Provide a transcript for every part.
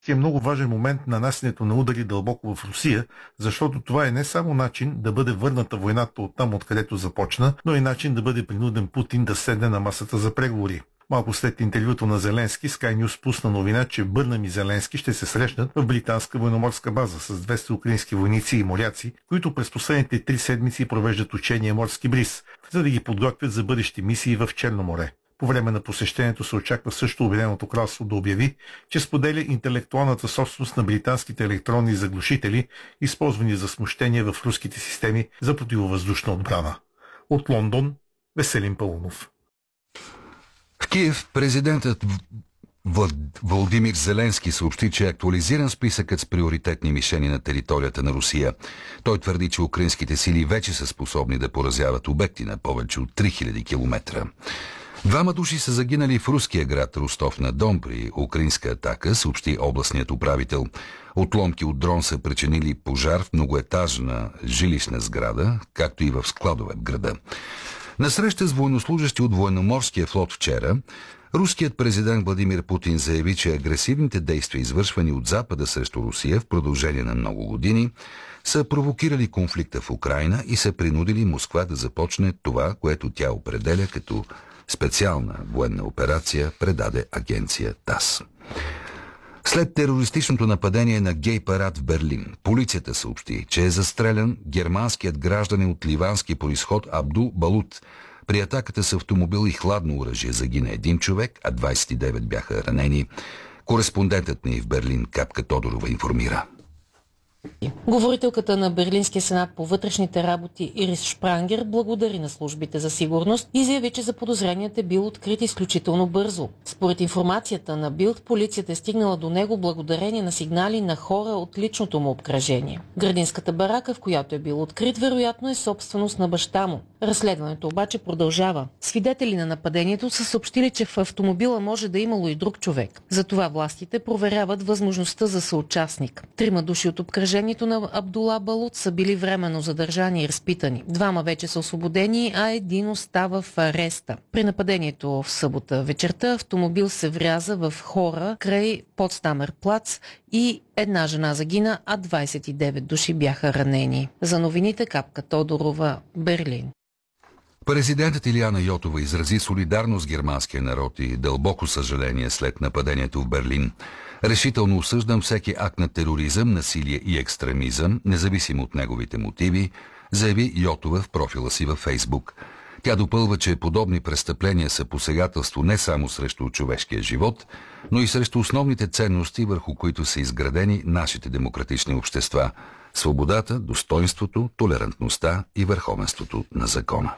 Е много важен момент нанасянето на удари дълбоко в Русия, защото това е не само начин да бъде върната войната оттам, откъдето започна, но и начин да бъде принуден Путин да седне на масата за преговори. Малко след интервюто на Зеленски, Sky News пусна новина, че Бърнам и Зеленски ще се срещнат в британска военноморска база с 200 украински войници и моряци, които през последните 3 седмици провеждат учение Морски бриз, за да ги подготвят за бъдещи мисии в Черно море. По време на посещението се очаква също Обединеното кралство да обяви, че споделя интелектуалната собственост на британските електронни заглушители, използвани за смущение в руските системи за противовъздушна отбрана. От Лондон, Веселин Паунов. В Киев президентът Володимир Зеленски съобщи, че е актуализиран списъкът с приоритетни мишени на територията на Русия. Той твърди, че украинските сили вече са способни да поразяват обекти на повече от 3000 км. 2 души са загинали в руския град Ростов-на-Дон при украинска атака, съобщи областният управител. Отломки от дрон са причинили пожар в многоетажна жилищна сграда, както и в складове в града. На среща с военнослужащи от военноморския флот вчера, руският президент Владимир Путин заяви, че агресивните действия, извършвани от Запада срещу Русия в продължение на много години, са провокирали конфликта в Украйна и са принудили Москва да започне това, което тя определя като специална военна операция, предаде агенция ТАСС. След терористичното нападение на гей парад в Берлин, полицията съобщи, че е застрелян германският гражданин от ливански произход Абдул Балут. При атаката с автомобил и хладно оръжие загина 1 човек, а 29 бяха ранени. Кореспондентът ни в Берлин Капка Тодорова информира. Говорителката на Берлинския сенат по вътрешните работи Ирис Шпрангер благодари на службите за сигурност и заяви, че заподозреният е бил открит изключително бързо. Според информацията на Билд, полицията е стигнала до него благодарение на сигнали на хора от личното му обкръжение. Градинската барака, в която е бил открит, вероятно е собственост на баща му. Разследването обаче продължава. Свидетели на нападението са съобщили, че в автомобила може да имало и друг човек. Затова властите проверяват възможността за съучастник. 3 души от обкръжението на Абдула Балут са били временно задържани и разпитани. 2 вече са освободени, а 1 остава в ареста. При нападението в събота вечерта автомобил се вряза в хора край Потсдамер плац и 1 жена загина, а 29 души бяха ранени. За новините Капка Тодорова, Берлин. Президентът Илияна Йотова изрази солидарност с германския народ и дълбоко съжаление след нападението в Берлин. Решително осъждам всеки акт на тероризъм, насилие и екстремизъм, независимо от неговите мотиви, заяви Йотова в профила си във Фейсбук. Тя допълва, че подобни престъпления са посегателство не само срещу човешкия живот, но и срещу основните ценности, върху които са изградени нашите демократични общества – свободата, достоинството, толерантността и върховенството на закона.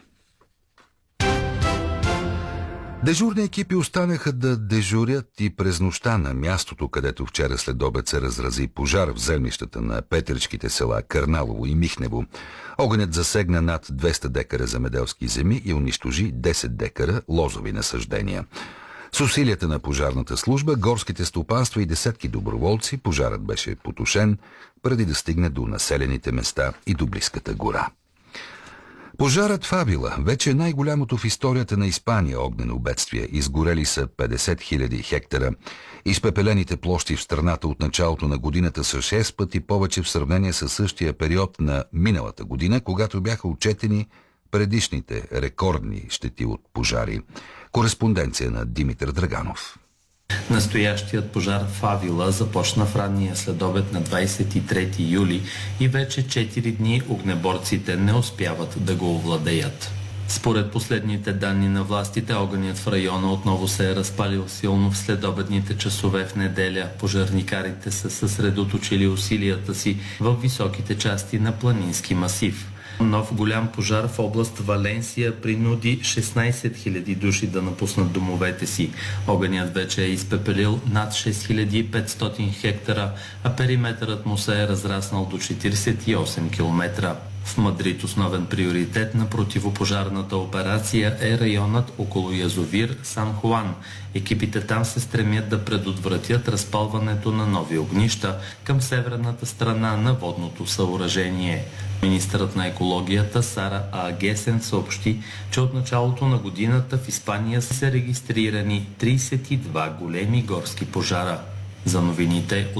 Дежурни екипи останаха да дежурят и през нощта на мястото, където вчера след обед се разрази пожар в землищата на петричките села Кърналово и Михнево. Огънят засегна над 200 декара земеделски земи и унищожи 10 декара лозови насаждения. С усилията на пожарната служба, горските стопанства и десетки доброволци, пожарът беше потушен, преди да стигне до населените места и до близката гора. Пожарът в Авила вече е най-голямото в историята на Испания огнено бедствие. Изгорели са 50 000 хектара. Изпепелените площи в страната от началото на годината са 6 пъти повече в сравнение с същия период на миналата година, когато бяха отчетени предишните рекордни щети от пожари. Кореспонденция на Димитър Драганов. Настоящият пожар в Авила започна в ранния следобед на 23 юли и вече 4 дни огнеборците не успяват да го овладеят. Според последните данни на властите, огънят в района отново се е разпалил силно в следобедните часове в неделя. Пожарникарите са съсредоточили усилията си в високите части на планински масив. Нов голям пожар в област Валенсия принуди 16 000 души да напуснат домовете си. Огънят вече е изпепелил над 6500 хектара, а периметърът му се е разраснал до 48 км. В Мадрид основен приоритет на противопожарната операция е районът около язовир Сан Хуан. Екипите там се стремят да предотвратят разпалването на нови огнища към северната страна на водното съоръжение. Министърът на екологията Сара Агесен съобщи, че от началото на годината в Испания са регистрирани 32 големи горски пожара. За новините от